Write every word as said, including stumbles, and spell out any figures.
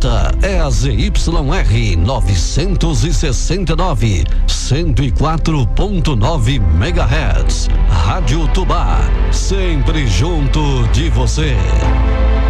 Esta é a Z Y R novecentos e sessenta e nove, cento e quatro ponto nove megahertz. Rádio Tubá, sempre junto de você.